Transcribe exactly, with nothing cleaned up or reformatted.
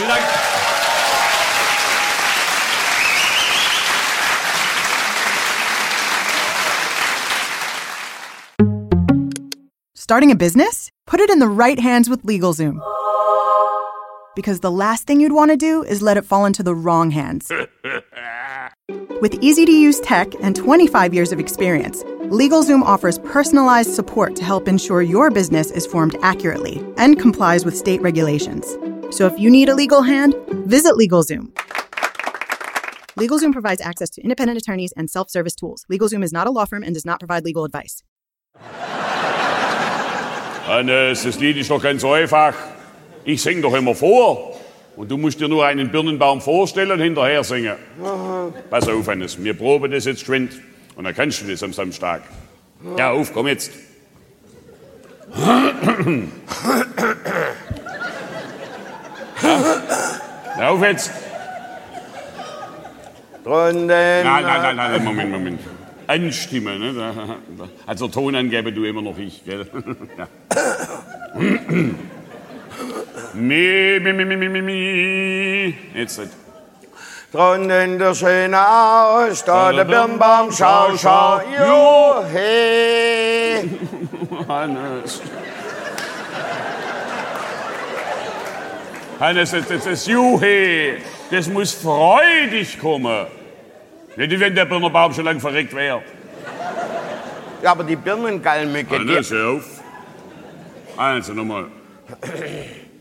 Vielen Dank. Starting a business? Put it in the right hands with LegalZoom. Because the last thing you'd want to do is let it fall into the wrong hands. With easy-to-use tech and twenty-five years of experience, LegalZoom offers personalized support to help ensure your business is formed accurately and complies with state regulations. So if you need a legal hand, visit LegalZoom. LegalZoom provides access to independent attorneys and self-service tools. LegalZoom is not a law firm and does not provide legal advice. Hannes, das Lied ist doch ganz einfach. Ich sing doch immer vor. Und du musst dir nur einen Birnenbaum vorstellen und hinterher singen. Aha. Pass auf, Hannes, wir proben das jetzt geschwind. Und dann kannst du das am Samstag. Ja, auf, komm jetzt. Ja, auf jetzt. Drunten. Nein, nein, nein, nein, Moment, Moment. Anstimmen, ne? Also Ton angeben du immer noch ich, gell? Ja. Mi, mi, mi, mi, mi, mi, mi. Jetzt nicht. Drunten der schöne Haus, da der Birnbaum, schau, schau, juhe. Hannes. Hannes, das, das, das Juhe, das muss freudig kommen. Nicht, wenn der Birnenbaum schon lang verreckt wäre. Ja, aber die Birnengalmücke... Hannes, hör auf. Also nochmal.